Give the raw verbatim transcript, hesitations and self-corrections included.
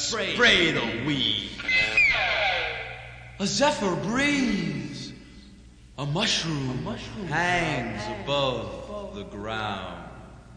spray, spray the weed. A zephyr breathes. A mushroom, A mushroom hangs above the ground.